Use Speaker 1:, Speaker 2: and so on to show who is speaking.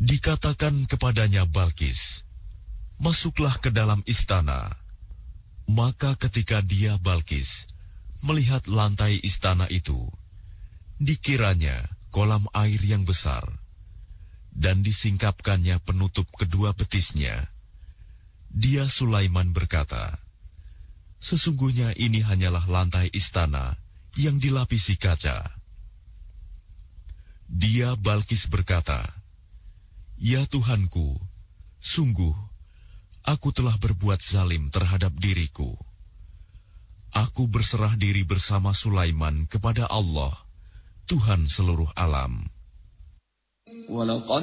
Speaker 1: Dikatakan kepadanya Balkis, "Masuklah ke dalam istana." Maka ketika dia Balkis melihat lantai istana itu, dikiranya kolam air yang besar, dan disingkapkannya penutup kedua betisnya. Dia Sulaiman berkata, "Sesungguhnya ini hanyalah lantai istana yang dilapisi kaca." Dia Balkis berkata, "Ya Tuhanku, sungguh aku telah berbuat zalim terhadap diriku. Aku berserah diri bersama Sulaiman kepada Allah, Tuhan seluruh alam."
Speaker 2: وَلَقَدْ